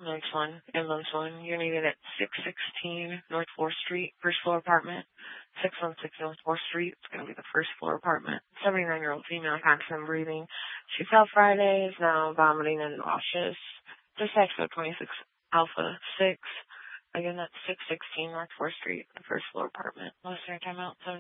Months 1 and Months 1. You're needed at 616 North 4th Street, first floor apartment. 616 North 4th Street. It's going to be the first floor apartment. 79-year-old female, constant breathing. She fell Friday, is now vomiting and nauseous. Dispatch code 26 Alpha 6. Again, that's 616 North 4th Street, the first floor apartment. Listener timeout 17.